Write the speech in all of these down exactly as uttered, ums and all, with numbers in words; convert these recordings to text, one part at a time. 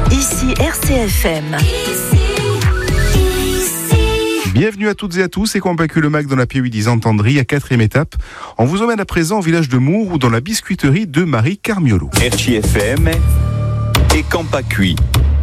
Ici R C F M. Bienvenue à toutes et à tous, c'est Compacu le Mac dans la P huit dix Entendry, à quatrième étape. On vous emmène à présent au village de Mours ou dans la biscuiterie de Marie Carmiolo. R C F M et Compacu.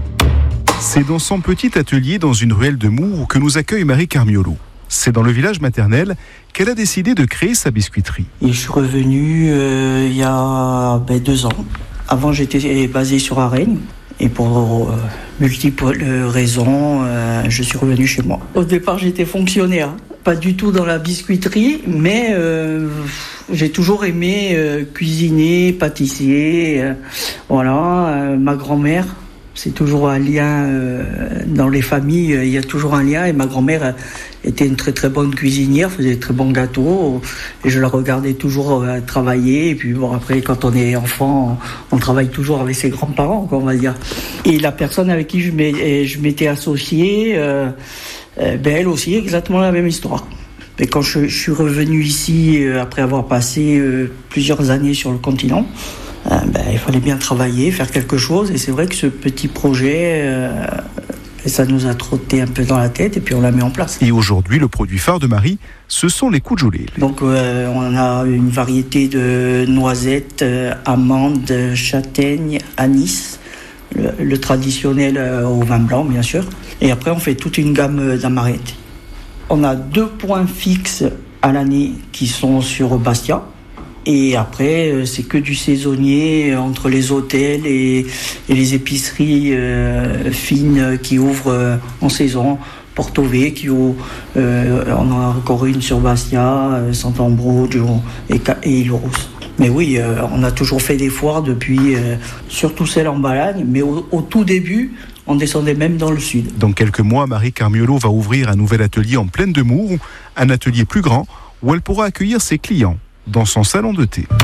C'est dans son petit atelier dans une ruelle de Mours que nous accueille Marie Carmiolo. C'est dans le village maternel qu'elle a décidé de créer sa biscuiterie. Et je suis revenu euh, il y a ben, deux ans. Avant, j'étais basé sur Arennes. Et pour euh, multiples raisons, euh, je suis revenu chez moi. Au départ, j'étais fonctionnaire. Pas du tout dans la biscuiterie, mais euh, j'ai toujours aimé euh, cuisiner, pâtisser. Euh, voilà, euh, ma grand-mère, c'est toujours un lien euh, dans les familles. Il y a toujours un lien. Et ma grand-mère euh, était une très très bonne cuisinière, faisait de très bons gâteaux. Et je la regardais toujours euh, travailler. Et puis bon, après, quand on est enfant, on, on travaille toujours avec ses grands-parents, quoi, on va dire. Et la personne avec qui je, m'ai, je m'étais associé, euh, euh, ben elle aussi, exactement la même histoire. Et quand je, je suis revenu ici, euh, après avoir passé euh, plusieurs années sur le continent, euh, ben, il fallait bien travailler, faire quelque chose. Et c'est vrai que ce petit projet, euh, ça nous a trotté un peu dans la tête et puis on l'a mis en place. Et aujourd'hui, le produit phare de Marie, ce sont les coujoulés. Donc euh, on a une variété de noisettes, euh, amandes, châtaignes, anis. Le, le traditionnel euh, au vin blanc, bien sûr. Et après, on fait toute une gamme d'amarettes. On a deux points fixes à l'année qui sont sur Bastia. Et après, euh, c'est que du saisonnier entre les hôtels et, et les épiceries euh, fines qui ouvrent euh, en saison. Porto Vecchio, euh, on a encore une sur Bastia, euh, Sant'Ambrogio et, et Ilorus. Mais oui, euh, on a toujours fait des foires depuis, euh, surtout celle en Balagne, mais au, au tout début, on descendait même dans le sud. Dans quelques mois, Marie Carmiolo va ouvrir un nouvel atelier en plaine de Mours, un atelier plus grand, où elle pourra accueillir ses clients dans son salon de thé.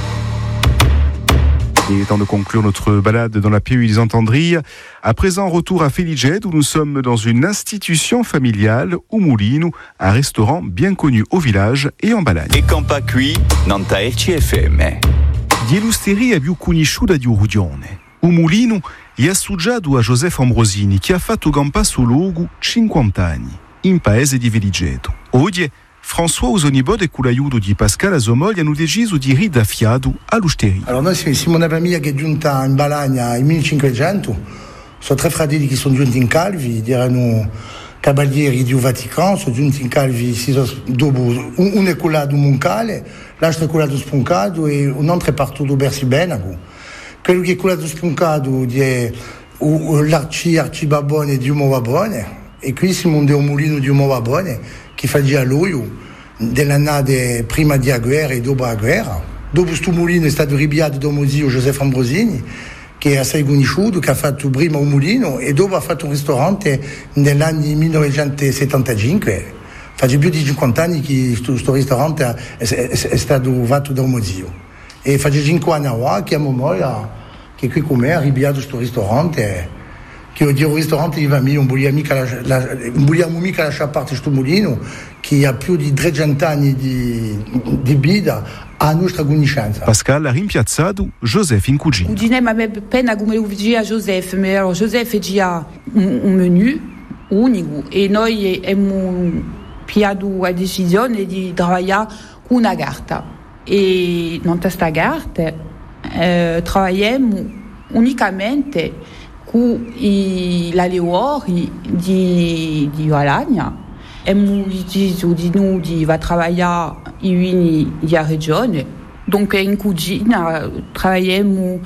Il est temps de conclure notre balade dans la P huit dix Entendry. À présent, retour à Feliged, où nous sommes dans une institution familiale, Umulino, un restaurant bien connu au village et en Balagne. E Compacu non ta R C F M. Di l'osteria più conosciuta di Urugione. Umulino è assoggiato a Joseph Ambrosini, che ha fatto campare sul luogo cinquanta anni, in paese di Veligeto. Oggi François Usonibod e con l'aiuto di Pascal Azomogli hanno deciso di ridaffiato all'osteria. Allora noi siamo una famiglia che è giunta in Balagna nel millecinquecento, sono tre fratelli che sono giunti in Calvi, erano cavalieri di Vaticano, sono giunti in Calvi dopo, uno è quello di Moncale, l'altro è quello di Spuncato e un altro è partito da Bersibenago. Quello che è quello di Spuncato è l'arci arcibabone di Umobabone e qui siamo un mulino di Umobabone che faceva lui dell'annata prima di guerra e dopo la guerra. Dopo questo mulino è stato ribiato da mio zio Joseph Ambrosini, che è assai conosciuto, che ha fatto prima un mulino e dopo ha fatto un ristorante negli anni millenovecentosettantacinque. Fa più di cinquanta anni che questo ristorante è, è, è stato fatto da mio zio. E fa cinque anni che a mia moglie, che qui con me ha ribiato questo ristorante, che vuol dire un ristorante di famiglia, non vogliamo mica lasciare a parte questo mulino che ha più di trecento anni di, di vita a nostra conoscenza. Pascal ha rimpiazzato Joseph in cucina. Cucinei ma appena come lo diceva Joseph, ma Joseph ha un, un menu unico e noi abbiamo preso la decisione di lavorare con una carta e in questa carta eh, lavoriamo unicamente con i lavori di, di Valagna. Abbiamo deciso di noi di lavorare in una regione, dunque in cucina lavoriamo